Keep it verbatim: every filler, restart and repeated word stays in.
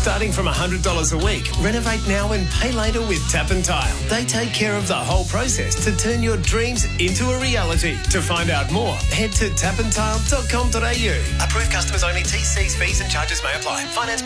Starting from one hundred dollars a week, renovate now and pay later with Tap and Tile. They take care of the whole process to turn your dreams into a reality. To find out more, head to tap and tile dot com dot a u. Approved customers only. T Cs, fees and charges may apply. Finance